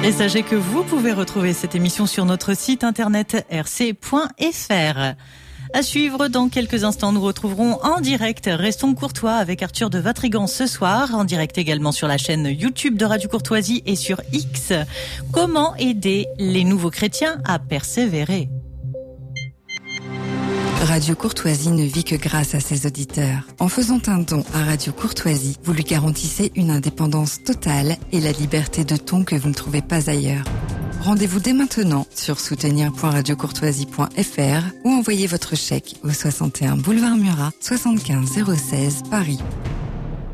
Et sachez que vous pouvez retrouver cette émission sur notre site internet rc.fr. À suivre dans quelques instants, nous retrouverons en direct Restons Courtois avec Arthur de Vatrigan ce soir, en direct également sur la chaîne YouTube de Radio Courtoisie et sur X. Comment aider les nouveaux chrétiens à persévérer? Radio Courtoisie ne vit que grâce à ses auditeurs. En faisant un don à Radio Courtoisie, vous lui garantissez une indépendance totale et la liberté de ton que vous ne trouvez pas ailleurs. Rendez-vous dès maintenant sur soutenir.radiocourtoisie.fr ou envoyez votre chèque au 61 boulevard Murat, 75 016 Paris.